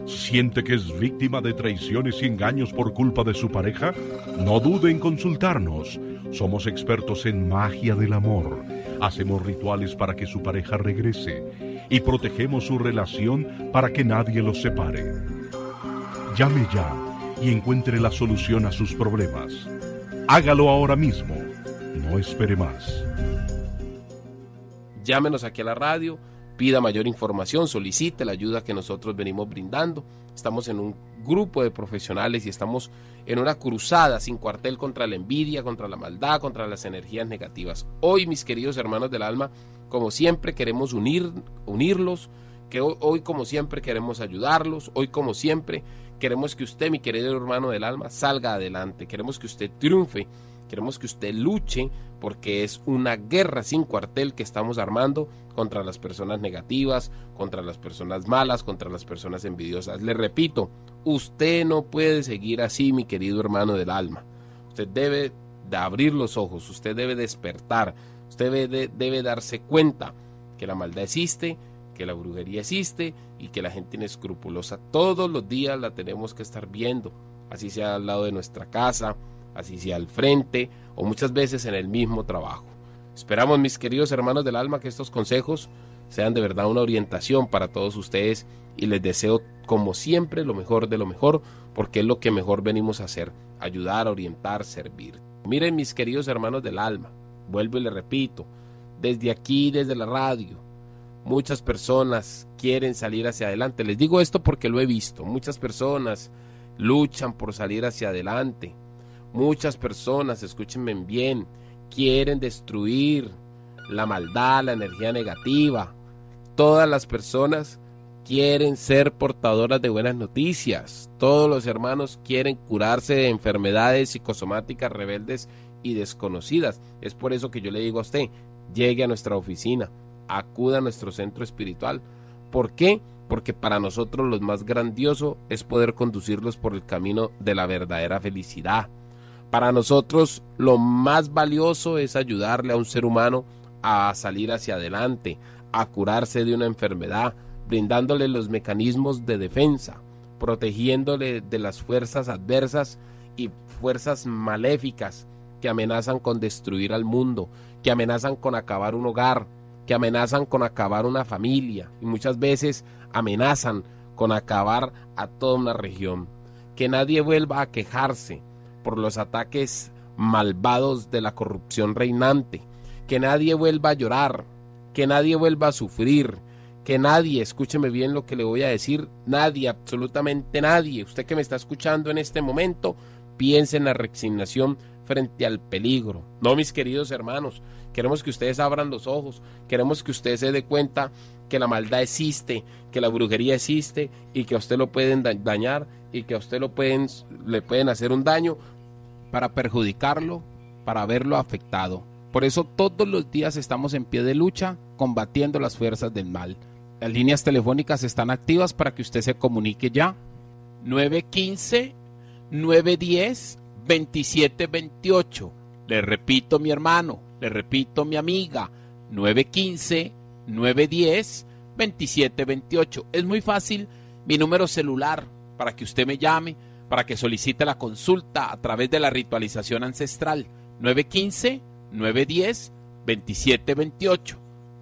¿Siente que es víctima de traiciones y engaños por culpa de su pareja? No dude en consultarnos. Somos expertos en magia del amor. Hacemos rituales para que su pareja regrese y protegemos su relación para que nadie los separe. Llame ya y encuentre la solución a sus problemas. Hágalo ahora mismo. No espere más. Llámenos aquí a la radio, pida mayor información, solicite la ayuda que nosotros venimos brindando. Estamos en un grupo de profesionales y estamos en una cruzada sin cuartel contra la envidia, contra la maldad, contra las energías negativas. Hoy, mis queridos hermanos del alma, como siempre queremos unirlos, que hoy como siempre queremos ayudarlos, hoy como siempre queremos que usted, mi querido hermano del alma, salga adelante, queremos que usted triunfe, queremos que usted luche, porque es una guerra sin cuartel que estamos armando contra las personas negativas, contra las personas malas, contra las personas envidiosas. Le repito, usted no puede seguir así, mi querido hermano del alma. Usted debe de abrir los ojos, usted debe despertar, usted debe darse cuenta que la maldad existe, que la brujería existe y que la gente inescrupulosa todos los días la tenemos que estar viendo, así sea al lado de nuestra casa, así sea al frente o muchas veces en el mismo trabajo. Esperamos, mis queridos hermanos del alma, que estos consejos sean de verdad una orientación para todos ustedes y les deseo como siempre lo mejor de lo mejor, porque es lo que mejor venimos a hacer, ayudar, orientar, servir. Miren, mis queridos hermanos del alma, vuelvo y les repito, desde aquí, desde la radio, muchas personas quieren salir hacia adelante. Les digo esto porque lo he visto, muchas personas luchan por salir hacia adelante. Muchas personas, escúchenme bien, quieren destruir la maldad, la energía negativa. Todas las personas quieren ser portadoras de buenas noticias. Todos los hermanos quieren curarse de enfermedades psicosomáticas rebeldes y desconocidas. Es por eso que yo le digo a usted, llegue a nuestra oficina, acuda a nuestro centro espiritual. ¿Por qué? Porque para nosotros lo más grandioso es poder conducirlos por el camino de la verdadera felicidad. Para nosotros lo más valioso es ayudarle a un ser humano a salir hacia adelante, a curarse de una enfermedad, brindándole los mecanismos de defensa, protegiéndole de las fuerzas adversas y fuerzas maléficas que amenazan con destruir al mundo, que amenazan con acabar un hogar, que amenazan con acabar una familia y muchas veces amenazan con acabar a toda una región. Que nadie vuelva a quejarse por los ataques malvados de la corrupción reinante, que nadie vuelva a llorar, que nadie vuelva a sufrir, que nadie, escúcheme bien lo que le voy a decir, nadie, absolutamente nadie, usted que me está escuchando en este momento, piense en la resignación frente al peligro. No, mis queridos hermanos, queremos que ustedes abran los ojos, queremos que usted se dé cuenta que la maldad existe, que la brujería existe y que a usted lo pueden dañar y que a usted le pueden hacer un daño para perjudicarlo, para verlo afectado. Por eso todos los días estamos en pie de lucha combatiendo las fuerzas del mal. Las líneas telefónicas están activas para que usted se comunique ya. 915-910-2728. Le repito, mi hermano, le repito, mi amiga, 915-910-2728. Es muy fácil, mi número celular para que usted me llame, para que solicite la consulta a través de la ritualización ancestral. 915-910-2728.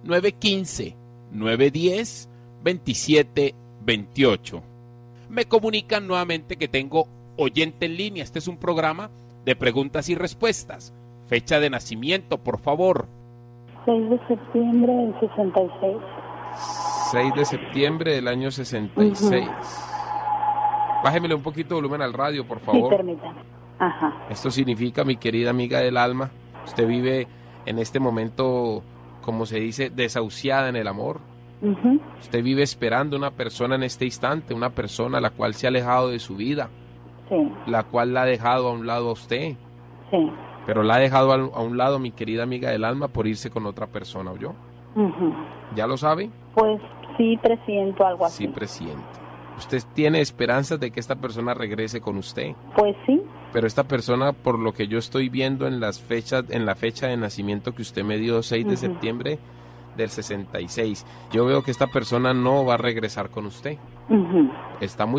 915-910-2728. Me comunican nuevamente que tengo oyente en línea. Este es un programa de preguntas y respuestas. Fecha de nacimiento, por favor. 6 de septiembre del 66. 6 de septiembre del año 66. Bájemele un poquito de volumen al radio, por favor. Sí, permítame. Ajá. Esto significa, mi querida amiga del alma, usted vive en este momento, como se dice, desahuciada en el amor. Usted vive esperando una persona en este instante, una persona la cual se ha alejado de su vida. Sí. La cual la ha dejado a un lado a usted. Sí. Pero la ha dejado a un lado, mi querida amiga del alma, por irse con otra persona, ¿oyó? ¿Ya lo sabe? Pues sí presiento algo así. Sí presiente. ¿Usted tiene esperanzas de que esta persona regrese con usted? Pues sí. Pero esta persona, por lo que yo estoy viendo en la fecha de nacimiento que usted me dio, 6 de septiembre del 66. Yo veo que esta persona no va a regresar con usted. Ujú. Está muy